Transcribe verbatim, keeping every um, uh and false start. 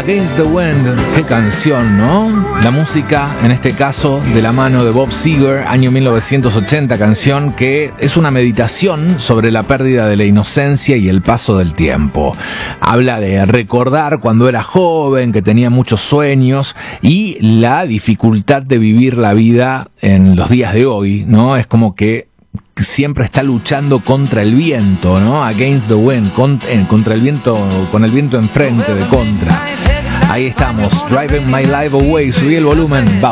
Against the Wind, qué canción, ¿no? La música, en este caso, de la mano de Bob Seger, año mil novecientos ochenta, canción que es una meditación sobre la pérdida de la inocencia y el paso del tiempo. Habla de recordar cuando era joven, que tenía muchos sueños y la dificultad de vivir la vida en los días de hoy, ¿no? Es como que siempre está luchando contra el viento, ¿no? Against the wind, contra, eh, contra el viento, con el viento enfrente, de contra. Ahí estamos, Driving My Life Away, subí el volumen, va.